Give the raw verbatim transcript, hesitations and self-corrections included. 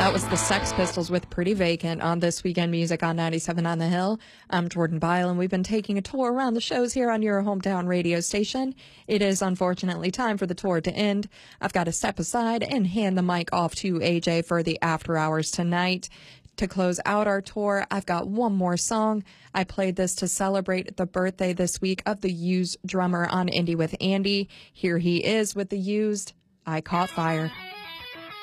That was the Sex Pistols with Pretty Vacant on This Weekend Music on ninety-seven on the Hill. I'm Jordan Byle, and we've been taking a tour around the shows here on your hometown radio station. It is unfortunately time for the tour to end. I've got to step aside and hand the mic off to A J for the after hours tonight. To close out our tour, I've got one more song. I played this to celebrate the birthday this week of the Used drummer on Indie with Andy. Here he is with the Used, I Caught Fire.